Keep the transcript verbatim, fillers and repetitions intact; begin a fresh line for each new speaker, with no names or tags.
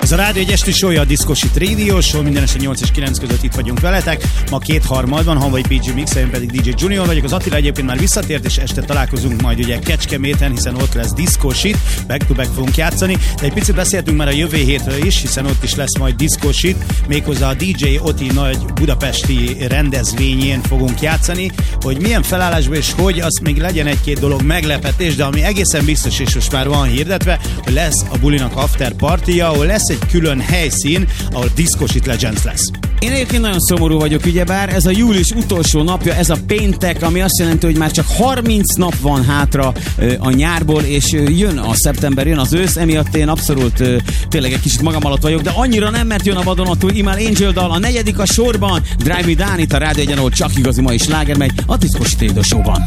Ez a Rádió egy esti show, a Discoshit Radio Show, minden este nyolc és kilenc között itt vagyunk veletek. Ma kétharmadban, Hanvai pé gé Mix, én pedig dé dzsé Junior vagyok. Az Attila egyébként már visszatért, és este találkozunk majd ugye Kecskeméten, hiszen ott lesz Discoshit, back to back fogunk játszani. De egy picit beszéltünk már a jövő hétről is, hiszen ott is lesz majd Discoshit, méghozzá a dé dzsé Oti nagy budapesti rendezvényén fogunk játszani. Hogy milyen felállásban és hogy, az még legyen egy-két dolog meglepetés, de ami egészen biztos, és most már van hirdetve, hogy lesz a bulinak after partyja, ahol lesz egy külön helyszín, ahol Discoshit Legends lesz.
Én egyébként nagyon szomorú vagyok, ugyebár ez a július utolsó napja, ez a péntek, ami azt jelenti, hogy már csak harminc nap van hátra a nyárból, és jön a szeptember, jön az ősz, emiatt én abszolút tényleg egy kicsit magam alatt vagyok, de annyira nem, mert jön a vadonatúl Imal Angel dal, a negyedik a sorban, Drive Me Down, itt a Rádió egyen, ahol csak igazi mai sláger megy, a Discoshit Radio Show-ban.